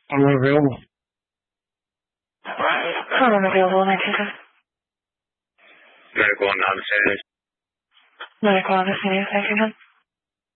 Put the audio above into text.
I'm available. I'm unavailable, 927. Medical on the scene. Medical on the scene, 1910.